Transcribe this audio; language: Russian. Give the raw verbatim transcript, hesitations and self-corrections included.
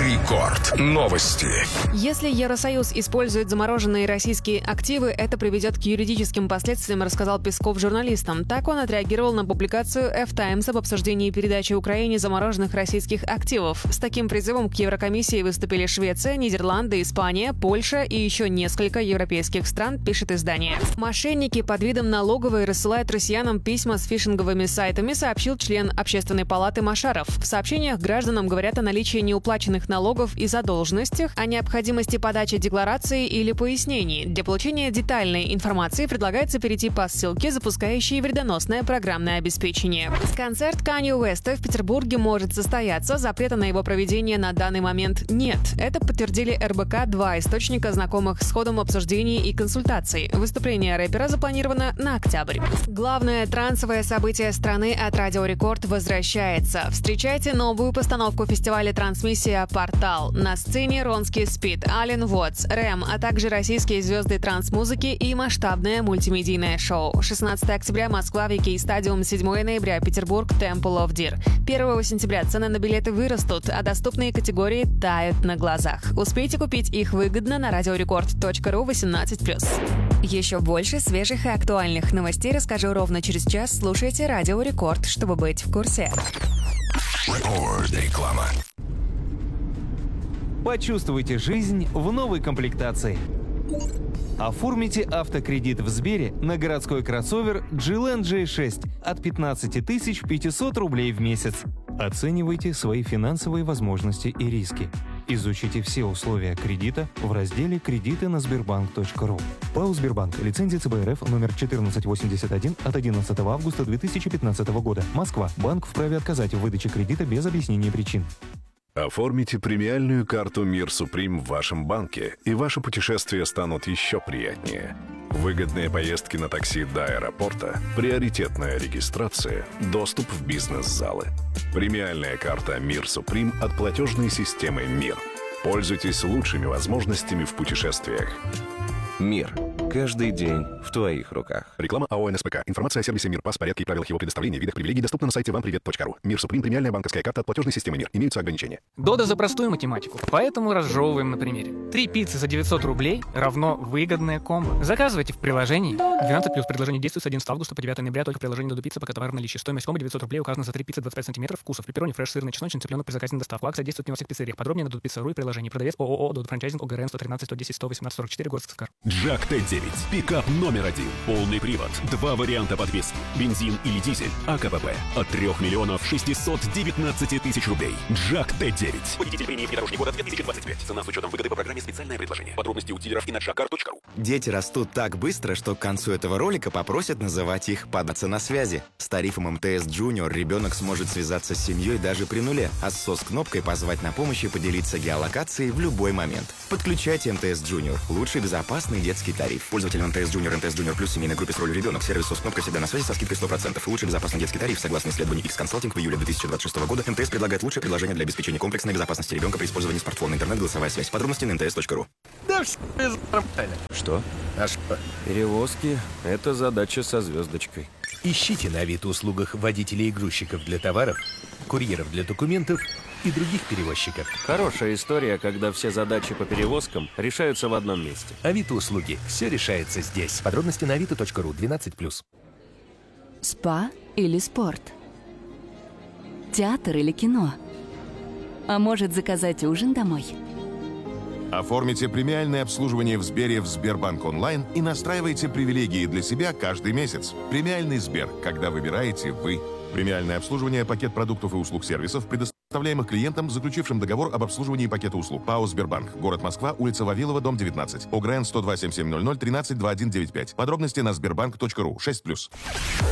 Рекорд. Новости. Если Евросоюз использует замороженные российские активы, это приведет к юридическим последствиям, рассказал Песков журналистам. Так он отреагировал на публикацию F-Times об обсуждении передачи Украине замороженных российских активов. С таким призывом к Еврокомиссии выступили Швеция, Нидерланды, Испания, Польша и еще несколько европейских стран, пишет издание. Мошенники под видом налоговой рассылают россиянам письма с фишинговыми сайтами, сообщил член Общественной палаты Машаров. В сообщениях гражданам говорят о наличии неуплаченных налогов и задолженностях, о необходимости подачи декларации или пояснений. Для получения детальной информации предлагается перейти по ссылке, запускающей вредоносное программное обеспечение. Концерт Канье Уэста в Петербурге может состояться, запрета на его проведение на данный момент нет. Это подтвердили эр бэ ка два источника, знакомых с ходом обсуждений и консультаций. Выступление рэпера запланировано на октябрь. Главное трансовое событие страны от Радио Рекорд возвращается. Встречайте новую постановку фестиваля «Трансмиссия. Портал». На сцене Ронский Спид, Ален Вотс, Рэм, а также российские звезды транс-музыки и масштабное мультимедийное шоу. шестнадцатого октября Москва, Вики Стадиум, седьмого ноября Петербург, Temple of Deer. первого сентября цены на билеты вырастут, а доступные категории тают на глазах. Успейте купить их выгодно на радиорекорд точка ру восемнадцать плюс. Еще больше свежих и актуальных новостей расскажу ровно через час. Слушайте Радио Рекорд, чтобы быть в курсе. Рекорд. Реклама. Почувствуйте жизнь в новой комплектации. Оформите автокредит в Сбере на городской кроссовер джи эл эн джей шесть от пятнадцать тысяч пятьсот рублей в месяц. Оценивайте свои финансовые возможности и риски. Изучите все условия кредита в разделе «Кредиты на Сбербанк точка ру». ПАО «Сбербанк». Лицензия цэ бэ эр эф номер четырнадцать восемьдесят один от одиннадцатого августа две тысячи пятнадцатого года. Москва. Банк вправе отказать в выдаче кредита без объяснения причин. Оформите премиальную карту «Мир Суприм» в вашем банке, и ваши путешествия станут еще приятнее. Выгодные поездки на такси до аэропорта, приоритетная регистрация, доступ в бизнес-залы. Премиальная карта «Мир Суприм» от платежной системы «Мир». Пользуйтесь лучшими возможностями в путешествиях. Мир. Каждый день в твоих руках. Реклама АО эн эс пэ ка. Информация о сервисе «Мир». Пас, порядке и правилах его предоставления, видах привилегий доступна на сайте вам привет точка ру. «Мир Суприм» — премиальная банковская карта от платежной системы «Мир». Имеются ограничения. Дода за простую математику, поэтому разжевываем на примере. Три пиццы за девятьсот рублей равно выгодное комбо. Заказывайте в приложении. двенадцать плюс. Предложение действует с одиннадцатого августа по девятого ноября только в приложении Додо Пицца, пока товар в наличии. Стоимость комбо девятьсот рублей, указано за три пиццы двадцать пять сантиметров, вкусов пепперони, фреш, сырный, чесночный, цыпленок при заказе на доставку. Акция действует не во всех пиццериях. Подробнее на Додо Пицца точка ру и приложении. Продавец ООО Додо Франчайзинг, о гэ эр эн сто тринадцать сто десять сто восемнадцать сорок четыре, город Сыскар. Джак тэ девять. Пикап номер один. Полный привод. Два варианта подвески. Бензин или дизель. а ка пэ пэ. От трех миллионов шестисот девятнадцати тысяч рублей. Джак тэ девять. Водитель премии внедорожник года две тысячи двадцать пять. Цена с учетом выгоды по программе «Специальное предложение». Подробности у дилеров и на джакар точка ру. Дети растут так быстро, что к концу этого ролика попросят называть их «податься на связи». С тарифом эм тэ эс Junior ребенок сможет связаться с семьей даже при нуле, а с сос-кнопкой позвать на помощь и поделиться геолокацией в любой момент. Подключайте эм тэ эс Junior. Лучший безопасный детский тариф. Пользователь эм тэ эс Junior, эм тэ эс Junior Plus, семейной группе с ролью ребенок. Сервис сос-кнопка всегда на связи со скидкой сто процентов. Лучший безопасный детский тариф. Согласно исследованию X-Consulting в июле две тысячи двадцать шестого года, эм тэ эс предлагает лучшее предложение для обеспечения комплексной безопасности ребенка при использовании смартфона, интернет, голосовая связь. Подробности на эм тэ эс точка ру. Что? А что? Перевозки — это задача со звездочкой. Ищите на Авито-услугах водителей и грузчиков для товаров, курьеров для документов и других перевозчиков. Хорошая история, когда все задачи по перевозкам решаются в одном месте. Авито-услуги. Все решается здесь. Подробности на авито точка ру. двенадцать плюс. Спа или спорт? Театр или кино? А может, заказать ужин домой? Оформите премиальное обслуживание в Сбере в Сбербанк онлайн и настраивайте привилегии для себя каждый месяц. Премиальный Сбер, когда выбираете вы. Премиальное обслуживание, пакет продуктов и услуг сервисов, предоставляемых клиентам, заключившим договор об обслуживании пакета услуг. ПАО «Сбербанк». Город Москва, улица Вавилова, дом девятнадцать. о гэ эр эн сто два семь семь ноль ноль тринадцать двадцать девять пять. Подробности на сбербанк точка ру. шесть плюс.